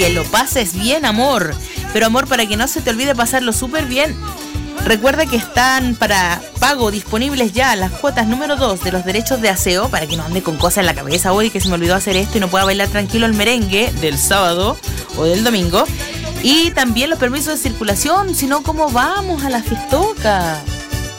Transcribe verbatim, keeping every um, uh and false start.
que lo pases bien, amor. Pero amor, para que no se te olvide pasarlo súper bien. Recuerda que están para pago disponibles ya las cuotas número dos de los derechos de aseo, para que no ande con cosas en la cabeza hoy, que se me olvidó hacer esto y no pueda bailar tranquilo el merengue del sábado o del domingo. Y también los permisos de circulación, si no, ¿cómo vamos a la festoca?